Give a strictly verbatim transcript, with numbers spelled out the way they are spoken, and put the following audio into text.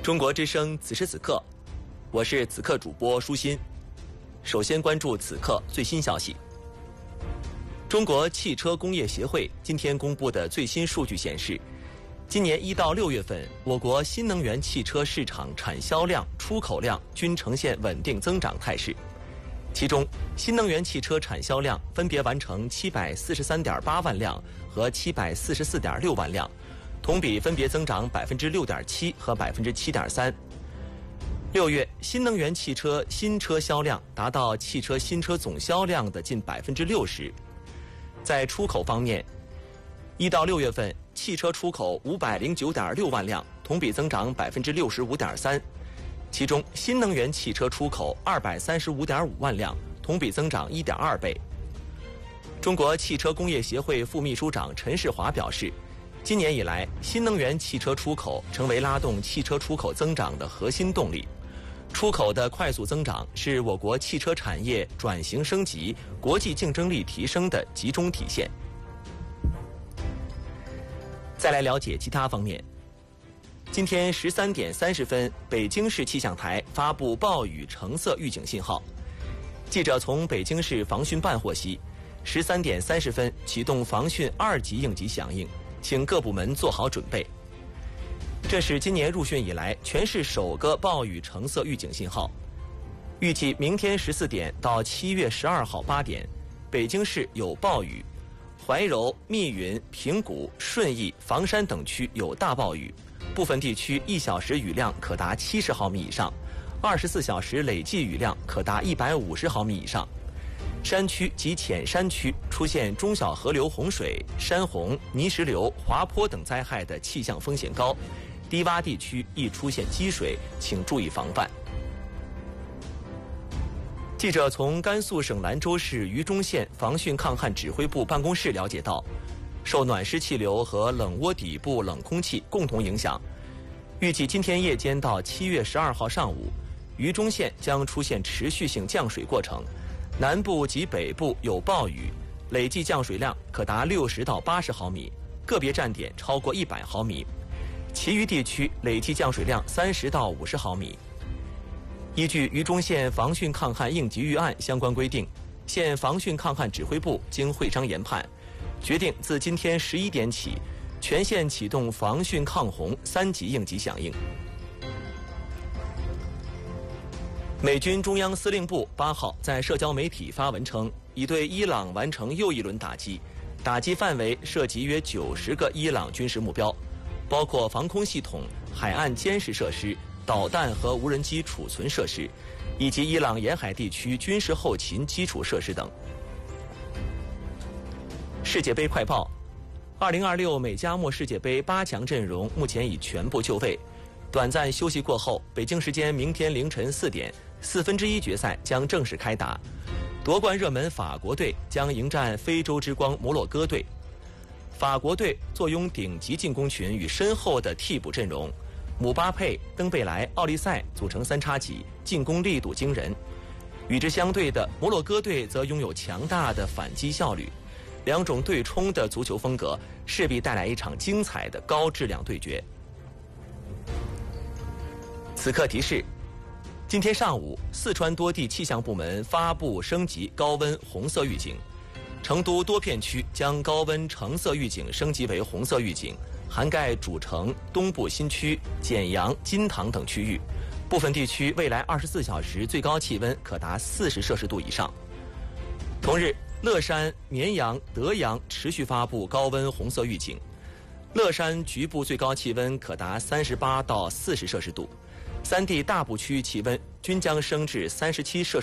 中国之声此时此刻，我是此刻主播舒心。首先关注此刻最新消息。中国汽车工业协会今天公布的最新数据显示，今年一到六月份，我国新能源汽车市场产销量、出口量均呈现稳定增长态势。其中，新能源汽车产销量分别完成七百四十三点八万辆和七百四十四点六万辆，同比分别增长百分之六点七和百分之七点三。六月，新能源汽车新车销量达到汽车新车总销量的近百分之六十。在出口方面，一到六月份，汽车出口五百零九点六万辆，同比增长百分之六十五点三。其中，新能源汽车出口二百三十五点五万辆，同比增长一点二倍。中国汽车工业协会副秘书长陈世华表示，今年以来，新能源汽车出口成为拉动汽车出口增长的核心动力。出口的快速增长是我国汽车产业转型升级、国际竞争力提升的集中体现。再来了解其他方面。今天十三点三十分，北京市气象台发布暴雨橙色预警信号。记者从北京市防汛办获悉，十三点三十分启动防汛二级应急响应，请各部门做好准备。这是今年入汛以来全市首个暴雨橙色预警信号。预计明天十四点到七月十二号八点，北京市有暴雨，怀柔、密云、平谷、顺义、房山等区有大暴雨，部分地区一小时雨量可达七十毫米以上，二十四小时累计雨量可达一百五十毫米以上。山区及浅山区出现中小河流洪水、山洪、泥石流、滑坡等灾害的气象风险高，低洼地区易出现积水，请注意防范。记者从甘肃省兰州市榆中县防汛抗旱指挥部办公室了解到，受暖湿气流和冷涡底部冷空气共同影响，预计今天夜间到七月十二号上午，榆中县将出现持续性降水过程，南部及北部有暴雨，累计降水量可达六十到八十毫米，个别站点超过一百毫米，其余地区累计降水量三十到五十毫米。依据榆中县防汛抗旱应急预案相关规定，县防汛抗旱指挥部经会商研判，决定自今天十一点起，全县启动防汛抗洪三级应急响应。美军中央司令部八号在社交媒体发文称，已对伊朗完成又一轮打击，打击范围涉及约九十个伊朗军事目标，包括防空系统、海岸监视设施、导弹和无人机储存设施，以及伊朗沿海地区军事后勤基础设施等。世界杯快报：二零二六美加墨世界杯八强阵容目前已全部就位。短暂休息过后，北京时间明天凌晨四点，四分之一决赛将正式开打。夺冠热门法国队将迎战非洲之光摩洛哥队。法国队坐拥顶级进攻群与深厚的替补阵容，姆巴佩、登贝莱、奥利塞组成三叉戟，进攻力度惊人。与之相对的摩洛哥队则拥有强大的反击效率。两种对冲的足球风格势必带来一场精彩的高质量对决。此刻提示：今天上午，四川多地气象部门发布升级高温红色预警，成都多片区将高温橙色预警升级为红色预警，涵盖主城、东部新区、简阳、金堂等区域，部分地区未来二十四小时最高气温可达四十摄氏度以上。同日，乐山、绵阳、德阳持续发布高温红色预警，乐山局部最高气温可达三十八到四十摄氏度，三地大部区域气温均将升至三十七摄氏度。